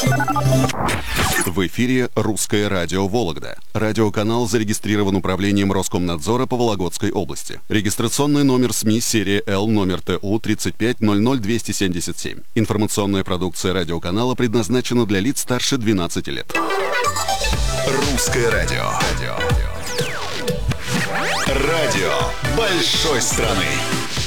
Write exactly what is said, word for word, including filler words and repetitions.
В эфире «Русское радио Вологда». Радиоканал зарегистрирован управлением Роскомнадзора по Вологодской области. Регистрационный номер СМИ серия Л, номер Т У тридцать пять ноль ноль двести семьдесят семь. Информационная продукция радиоканала предназначена для лиц старше двенадцати лет. «Русское радио». Радио большой страны.